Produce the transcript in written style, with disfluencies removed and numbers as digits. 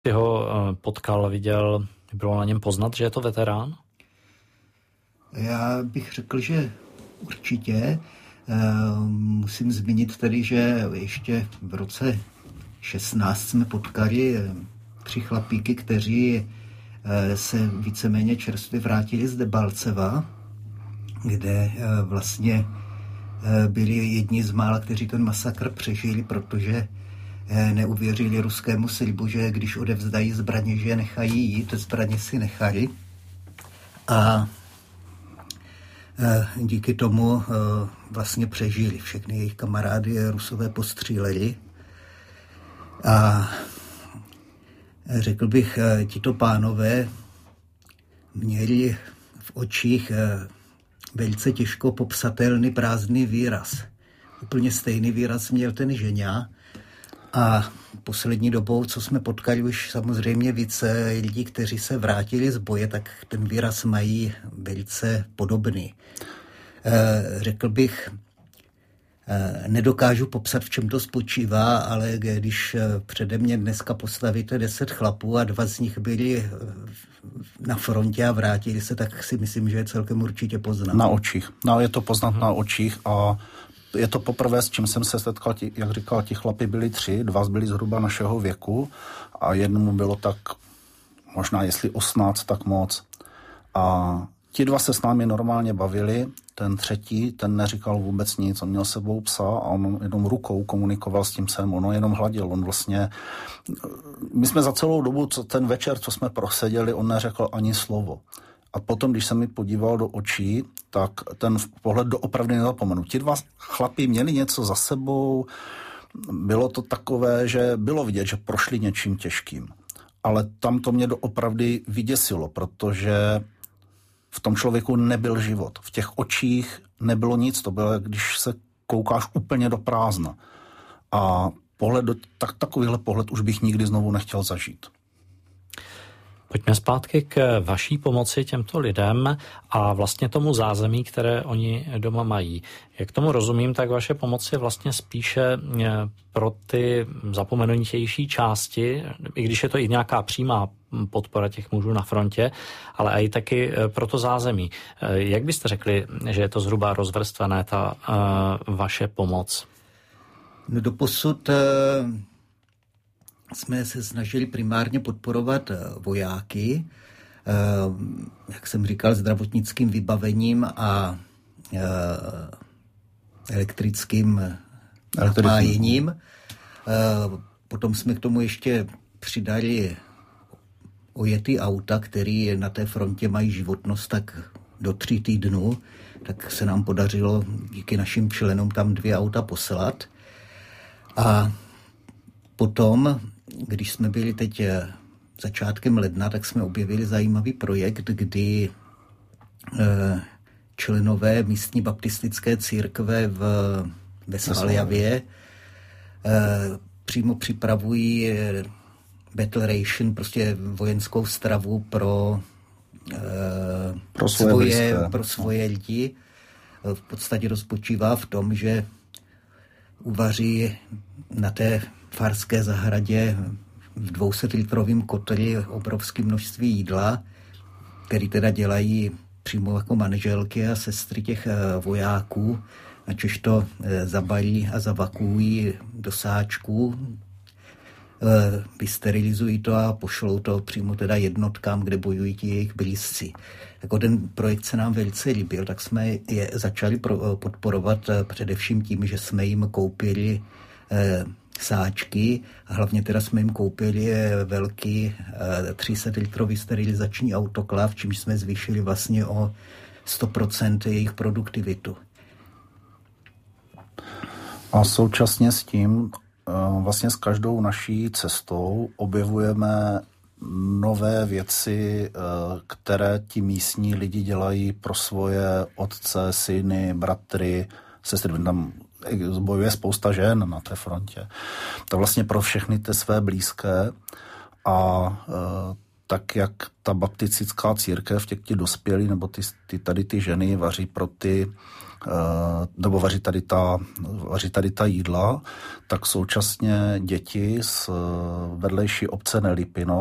Ty ho potkal, viděl, bylo na něm poznat, že je to veterán? Já bych řekl, že určitě. Musím zmínit tedy, že ještě v roce 16 jsme potkali 3 chlapíky, kteří se víceméně čerstvě vrátili z Debalceva, kde vlastně byli jedni z mála, kteří ten masakr přežili, protože neuvěřili ruskému slibu, že když odevzdají zbraně, že je nechají jít, zbraně si nechali. A díky tomu vlastně přežili. Všechny jejich kamarády Rusové postříleli. A řekl bych, tito pánové měli v očích velice těžko popsatelný prázdný výraz. Úplně stejný výraz měl ten Ženя. A poslední dobou, co jsme potkali už samozřejmě více lidí, kteří se vrátili z boje, tak ten výraz mají velice podobný. Řekl bych, nedokážu popsat, v čem to spočívá, ale když přede mě dneska postavíte 10 chlapů a 2 z nich byli na frontě a vrátili se, tak si myslím, že je celkem určitě poznat. Na očích. No, je to poznat na očích a je to poprvé, s čím jsem se setkal, jak říkal, ti chlapi byli 3, 2 byli zhruba našeho věku a jednomu bylo tak, možná jestli 18, tak moc. A ti 2 se s námi normálně bavili, ten třetí, ten neříkal vůbec nic, on měl sebou psa a on jenom rukou komunikoval s tím psem, on jenom hladil, on vlastně, my jsme za celou dobu, ten večer, co jsme proseděli, on neřekl ani slovo. A potom, když jsem mi podíval do očí, tak ten pohled doopravdy nezapomenu. Ti 2 chlapi měli něco za sebou, bylo to takové, že bylo vidět, že prošli něčím těžkým. Ale tam to mě doopravdy vyděsilo, protože v tom člověku nebyl život. V těch očích nebylo nic, to bylo, když se koukáš úplně do prázdna. A takovýhle pohled už bych nikdy znovu nechtěl zažít. Pojďme zpátky k vaší pomoci těmto lidem a vlastně tomu zázemí, které oni doma mají. Jak tomu rozumím, tak vaše pomoc je vlastně spíše pro ty zapomenutější části, i když je to i nějaká přímá podpora těch mužů na frontě, ale i taky pro to zázemí. Jak byste řekli, že je to zhruba rozvrstvené, ta vaše pomoc? No doposud jsme se snažili primárně podporovat vojáky, jak jsem říkal, zdravotnickým vybavením a elektrickým napájením. Potom jsme k tomu ještě přidali ojetý auta, které na té frontě mají životnost tak do 3 týdnů, tak se nám podařilo díky našim členům tam 2 auta poslat. A potom, když jsme byli teď začátkem ledna, tak jsme objevili zajímavý projekt, kdy členové místní baptistické církve ve Svaljavě přímo připravují battle ration, prostě vojenskou stravu pro svoje lidi. V podstatě rozpočívá v tom, že uvaří na té farské zahradě v 200-litrovém kotli obrovské množství jídla, který teda dělají přímo jako manželky a sestry těch vojáků, načež to zabalí a zavakuují do sáčků, vysterilizují to a pošlou to přímo teda jednotkám, kde bojují ti jejich blízci. Jako ten projekt se nám velice líbil, tak jsme je začali podporovat především tím, že jsme jim koupili sáčky a hlavně teda jsme jim koupili velký 300-litrový sterilizační autoklav, čímž jsme zvýšili vlastně o 100% jejich produktivitu. A současně s tím vlastně s každou naší cestou objevujeme nové věci, které ti místní lidi dělají pro svoje otce, syny, bratry, sestry. Tam bojuje spousta žen na té frontě. To vlastně pro všechny ty své blízké a tak, jak ta baptistická církev, těch ti dospělí nebo ty ženy vaří pro ty nebo vařit tady ta jídla, tak současně děti z vedlejší obce Nelipino